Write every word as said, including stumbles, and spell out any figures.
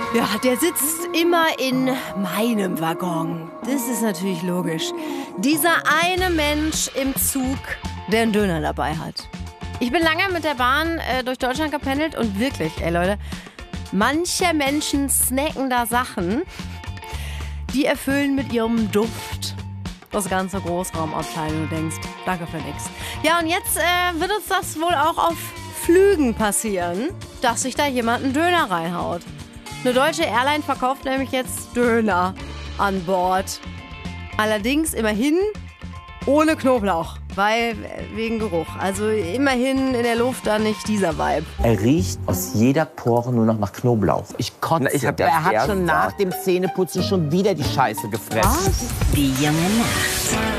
Ja, der sitzt immer in meinem Waggon. Das ist natürlich logisch. Dieser eine Mensch im Zug, der einen Döner dabei hat. Ich bin lange mit der Bahn äh, durch Deutschland gependelt und wirklich, ey Leute, manche Menschen snacken da Sachen, die erfüllen mit ihrem Duft das ganze Großraumabteil. Du denkst, danke für nix. Ja, und jetzt äh, wird uns das wohl auch auf Flügen passieren, dass sich da jemand einen Döner reinhaut. Eine deutsche Airline verkauft nämlich jetzt Döner an Bord. Allerdings immerhin ohne Knoblauch, weil wegen Geruch. Also immerhin in der Luft dann nicht dieser Vibe. Er riecht aus jeder Pore nur noch nach Knoblauch. Ich kotze. Na, ich hab er hat erst schon nach dem Zähneputzen schon wieder die Scheiße gefressen. Die junge Nacht.